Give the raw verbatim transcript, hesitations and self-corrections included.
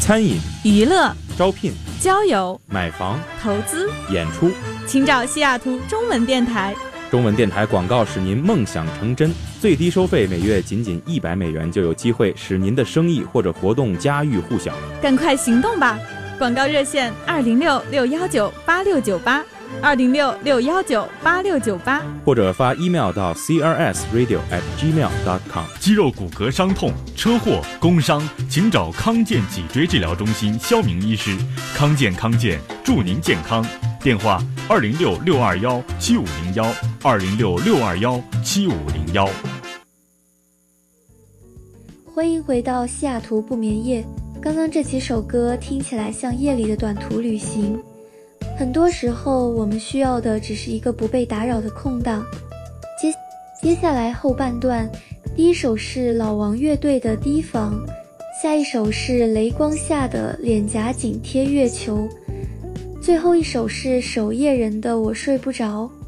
餐饮、 娱乐、 招聘、 交友、 买房、 投资、 演出， 请找西雅图中文电台。 中文电台广告使您梦想成真，最低收费每月仅仅一百美元，就有机会使您的生意或者活动家喻户晓。 赶快行动吧！广告热线二零六六幺九八六九八，二零六六幺九八六九八， 或者发 email 到 c r s radio at gmail dot com。 肌肉骨骼伤痛、车祸、工伤，请找康健脊椎治疗中心肖明医师。康健康健，祝您健康。电话二零六六二幺七五零幺，二零六六二幺七五零幺。 欢迎回到西雅图不眠夜。刚刚这几首歌听起来像夜里的短途旅行，很多时候我们需要的只是一个不被打扰的空档。接接下来后半段，第一首是老王乐队的提防，下一首是雷光下的脸颊紧贴月球，最后一首是守夜人的我睡不着。